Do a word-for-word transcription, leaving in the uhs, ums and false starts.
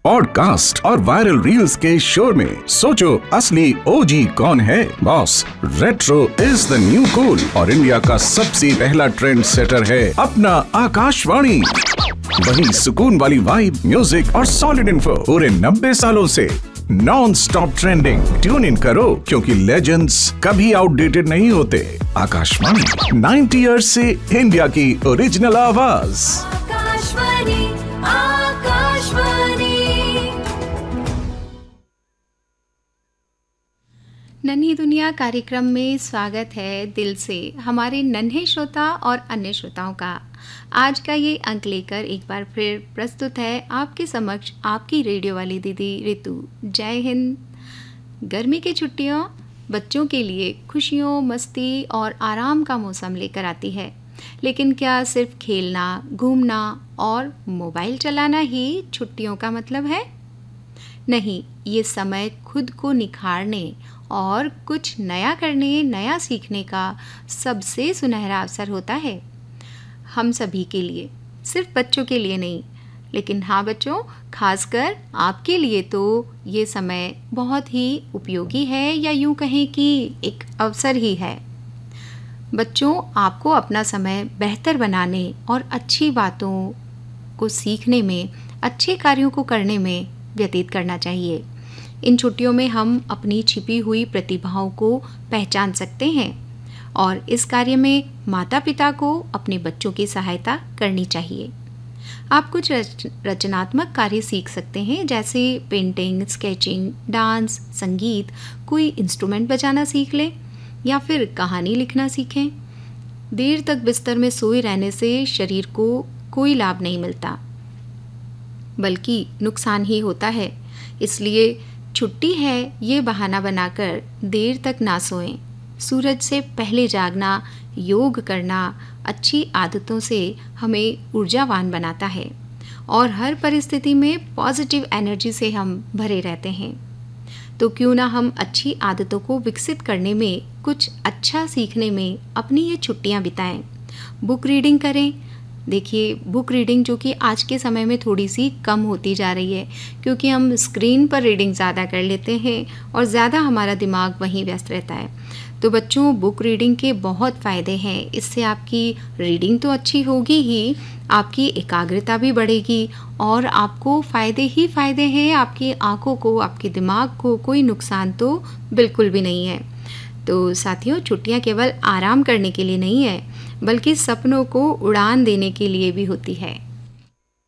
Podcast और viral reels के शोर में सोचो असली ओजी कौन है। Boss, retro is the new cool और इंडिया का सबसे पहला ट्रेंड सेटर है अपना आकाशवाणी। वही सुकून वाली वाइब, म्यूजिक और सॉलिड इन्फो पूरे नब्बे सालों से non stop trending. Tune in करो क्योंकि लेजेंड्स कभी आउटडेटेड नहीं होते। आकाशवाणी नाइंटी इयर्स से इंडिया की ओरिजिनल आवाज। आकाशवाणी, आकाशवाणी। नन्ही दुनिया कार्यक्रम में स्वागत है दिल से हमारे नन्हे श्रोता और अन्य श्रोताओं का। आज का ये अंक लेकर एक बार फिर प्रस्तुत है आपके समक्ष आपकी रेडियो वाली दीदी रितु। जय हिंद। गर्मी की छुट्टियों बच्चों के लिए खुशियों, मस्ती और आराम का मौसम लेकर आती है, लेकिन क्या सिर्फ खेलना, घूमना और मोबाइल चलाना ही छुट्टियों का मतलब है? नहीं, ये समय खुद को निखारने और कुछ नया करने, नया सीखने का सबसे सुनहरा अवसर होता है हम सभी के लिए, सिर्फ बच्चों के लिए नहीं। लेकिन हाँ बच्चों, खासकर आपके लिए तो ये समय बहुत ही उपयोगी है, या यूँ कहें कि एक अवसर ही है। बच्चों, आपको अपना समय बेहतर बनाने और अच्छी बातों को सीखने में, अच्छे कार्यों को करने में व्यतीत करना चाहिए। इन छुट्टियों में हम अपनी छिपी हुई प्रतिभाओं को पहचान सकते हैं और इस कार्य में माता पिता को अपने बच्चों की सहायता करनी चाहिए। आप कुछ रच, रचनात्मक कार्य सीख सकते हैं, जैसे पेंटिंग, स्केचिंग, डांस, संगीत, कोई इंस्ट्रूमेंट बजाना सीख लें या फिर कहानी लिखना सीखें। देर तक बिस्तर में सोए रहने से शरीर को कोई लाभ नहीं मिलता, बल्कि नुकसान ही होता है। इसलिए छुट्टी है ये बहाना बनाकर देर तक ना सोएं। सूरज से पहले जागना, योग करना अच्छी आदतों से हमें ऊर्जावान बनाता है और हर परिस्थिति में पॉजिटिव एनर्जी से हम भरे रहते हैं। तो क्यों ना हम अच्छी आदतों को विकसित करने में, कुछ अच्छा सीखने में अपनी ये छुट्टियां बिताएं। बुक रीडिंग करें। देखिए, बुक रीडिंग जो कि आज के समय में थोड़ी सी कम होती जा रही है, क्योंकि हम स्क्रीन पर रीडिंग ज़्यादा कर लेते हैं और ज़्यादा हमारा दिमाग वहीं व्यस्त रहता है। तो बच्चों, बुक रीडिंग के बहुत फ़ायदे हैं। इससे आपकी रीडिंग तो अच्छी होगी ही, आपकी एकाग्रता भी बढ़ेगी और आपको फ़ायदे ही फ़ायदे हैं। आपकी आँखों को, आपके दिमाग को कोई नुकसान तो बिल्कुल भी नहीं है। तो साथियों, छुट्टियाँ केवल आराम करने के लिए नहीं है, बल्कि सपनों को उड़ान देने के लिए भी होती है।